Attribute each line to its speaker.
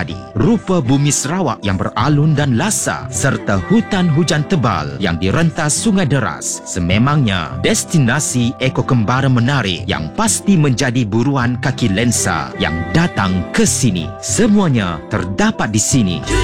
Speaker 1: padi, rupa bumi Sarawak yang beralun dan lasa, serta hutan hujan tebal yang direntas sungai deras. Sememangnya destinasi ekokembara menarik yang pasti menjadi buruan kaki lensa yang datang ke sini. Semuanya terdapat di sini.